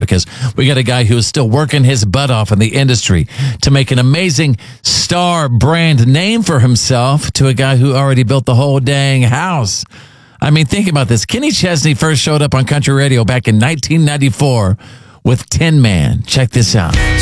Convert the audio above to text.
because we got a guy who is still working his butt off in the industry to make an amazing star brand name for himself to a guy who already built the whole dang house. I mean, think about this. Kenny Chesney first showed up on country radio back in 1994 with Tin Man. Check this out.